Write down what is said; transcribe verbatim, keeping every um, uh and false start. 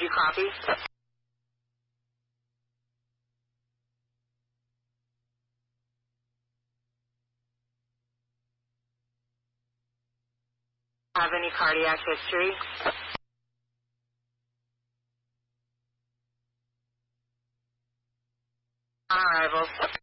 you copy? Have any cardiac history? On arrival.